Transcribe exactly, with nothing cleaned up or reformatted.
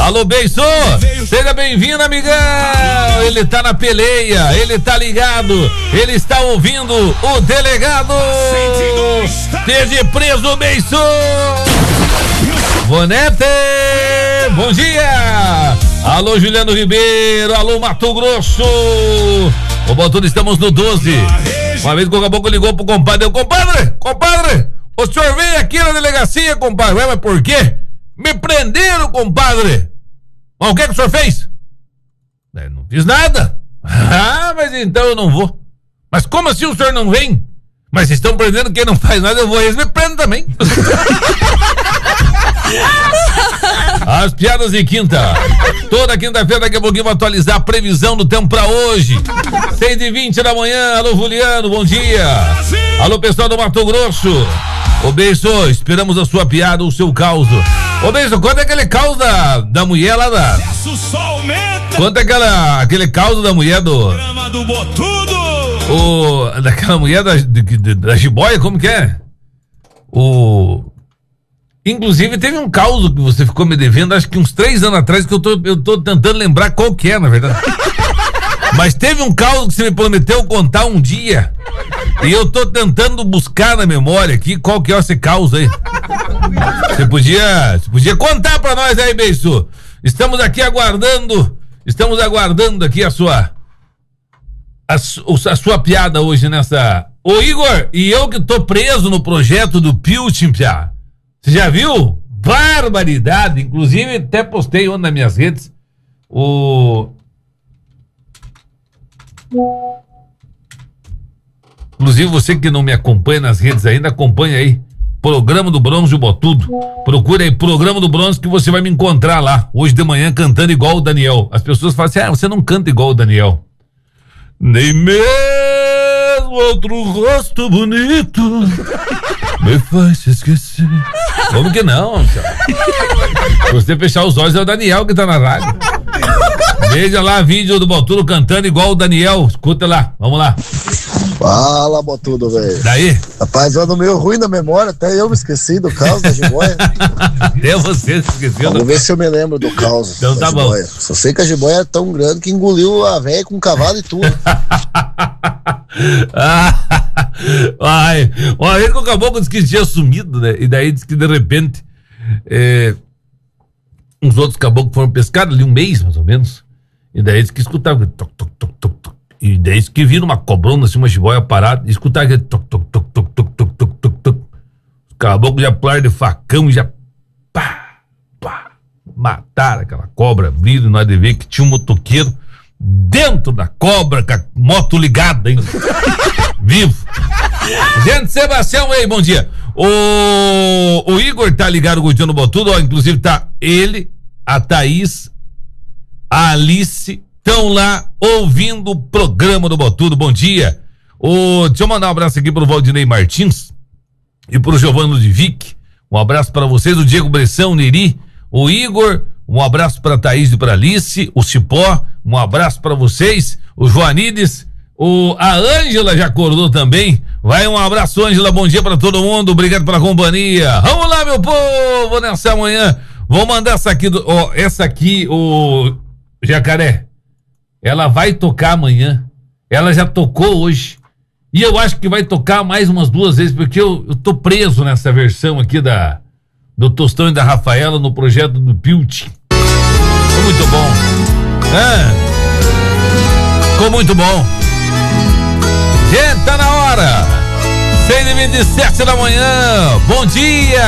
Alô, Beiço, seja bem-vindo, amigão. Ele tá na peleia, ele tá ligado, ele está ouvindo o delegado. Esteja preso, Beiço. Bonete, bom dia. Alô, Juliano Ribeiro, alô, Mato Grosso. Ô, Botudo, estamos no doze. Uma vez que o caboclo ligou pro compadre, eu, compadre, compadre, o senhor veio aqui na delegacia, compadre. Ué, mas por quê? Me prenderam, compadre. Mas o que que o senhor fez? Eu não fiz nada. Ah, mas então eu não vou. Mas como assim o senhor não vem? Mas vocês estão prendendo quem não faz nada, eu vou, eles me prendem também. As piadas de quinta. Toda quinta-feira, daqui a pouquinho, vou atualizar a previsão do tempo pra hoje. seis e vinte da manhã. Alô, Juliano, bom dia. Alô, pessoal do Mato Grosso. Ô, Beiço, esperamos a sua piada, o seu caos. Ô, Beiço, quanto é aquele caos da, da mulher lá da... Quanto é aquela, aquele caos da mulher do... do Botudo. O... Daquela mulher da, da, da jiboia, como que é? O... Inclusive, teve um caos que você ficou me devendo, acho que uns três anos atrás, que eu tô, eu tô tentando lembrar qual que é, na verdade. Mas teve um caos que você me prometeu contar um dia. E eu tô tentando buscar na memória aqui qual que é esse caos aí. Você podia, você podia contar pra nós aí, Beiço. Estamos aqui aguardando, estamos aguardando aqui a sua, a, a sua piada hoje nessa... Ô, Igor, e eu que tô preso no projeto do Piltin, Piá. Você já viu? Barbaridade. Inclusive, até postei ontem nas minhas redes. O... Inclusive, você que não me acompanha nas redes ainda, acompanha aí. Programa do Bronze do Botudo. Procura aí, Programa do Bronze, que você vai me encontrar lá. Hoje de manhã, cantando igual o Daniel. As pessoas falam assim, ah, você não canta igual o Daniel. Nem mesmo outro rosto bonito me faz esquecer. Como que não, cara? Se você fechar os olhos, é o Daniel que tá na rádio. Veja lá vídeo do Botudo cantando igual o Daniel. Escuta lá, vamos lá. Fala, Botudo, velho. Daí? Rapaz, eu ando meio ruim na memória, até eu me esqueci do caos da jiboia. Até você se esqueceu. Vamos ver se eu me lembro do caos. Então tá bom. Só sei que a jiboia é tão grande que engoliu a velha com cavalo e tudo. Ai, uma vez que o caboclo disse que tinha sumido, né? E daí disse que de repente é, uns outros caboclos foram pescar ali um mês, mais ou menos. E daí disse que escutava toc, toc, toc, toc, toc. E daí disse que viram uma cobrona assim, uma jiboia parada, e escutava aquele toc, toc, toc, toc, toc, toc, toc, toc, toc. Os caboclos já pularam de facão e já pá, pá, mataram aquela cobra, abriram, nós de ver que tinha um motoqueiro dentro da cobra, com a moto ligada ainda. Vivo. Gente, Sebastião, ei, bom dia. O, o Igor tá ligado com o Gordinho no Botudo, ó, inclusive tá ele, a Thaís, a Alice, estão lá ouvindo o programa do Botudo. Bom dia. O, deixa eu mandar um abraço aqui pro Valdinei Martins e pro Giovano de Vic. Um abraço para vocês, o Diego Bressão, o Neri, o Igor, um abraço pra Thaís e pra Alice, o Cipó, um abraço pra vocês, o Joanides, o, a Ângela já acordou também. Vai, um abraço, Ângela, bom dia pra todo mundo, obrigado pela companhia. Vamos lá, meu povo, nessa manhã. Vou mandar essa aqui, do, ó, essa aqui, o Jacaré. Ela vai tocar amanhã. Ela já tocou hoje. E eu acho que vai tocar mais umas duas vezes, porque eu, eu tô preso nessa versão aqui da do Tostão e da Rafaela no projeto do Piltin. Ficou muito bom. É. Ficou muito bom. Gente, tá na hora. seis e vinte e sete da manhã. Bom dia.